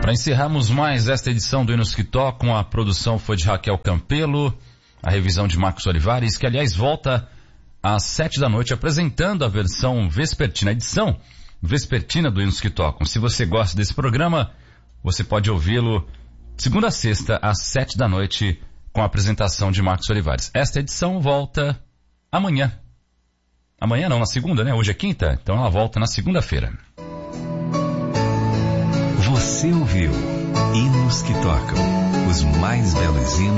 Para encerrarmos mais esta edição do Hinos que Tocam, a produção foi de Raquel Campelo, a revisão de Marcos Olivares, que aliás volta às 7 da noite apresentando a versão vespertina, a edição vespertina do Hinos que Tocam. Se você gosta desse programa, você pode ouvi-lo segunda a sexta às 7 da noite com a apresentação de Marcos Olivares. Esta edição volta amanhã. Amanhã não, na segunda, né? Hoje é quinta, então ela volta na segunda-feira. Você ouviu Hinos que Tocam, os mais belos hinos